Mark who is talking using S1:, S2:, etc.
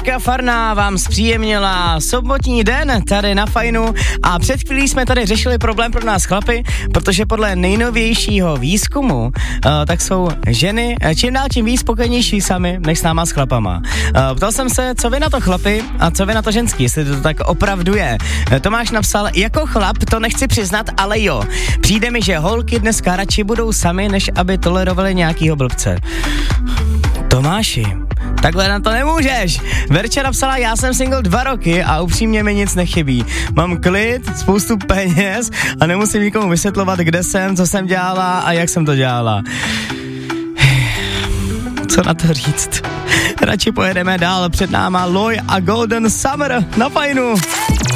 S1: Eliška Farná vám zpříjemnila sobotní den tady na Fajnu a před chvílí jsme tady řešili problém pro nás chlapy, protože podle nejnovějšího výzkumu tak jsou ženy čím dál tím víc spokojenější sami, než s náma s chlapama. Ptal jsem se, co vy na to chlapi a co vy na to ženský, jestli to tak opravdu je. Tomáš napsal, jako chlap to nechci přiznat, ale jo. Přijde mi, že holky dneska radši budou sami, než aby tolerovali nějakýho blbce. Tomáši, takhle na to nemůžeš. Verča napsala, já jsem single 2 roky a upřímně mi nic nechybí. Mám klid, spoustu peněz a nemusím nikomu vysvětlovat, kde jsem, co jsem dělala a jak jsem to dělala. Co na to říct? Radši pojedeme dál, před náma Loj a Golden Summer na Fajnu.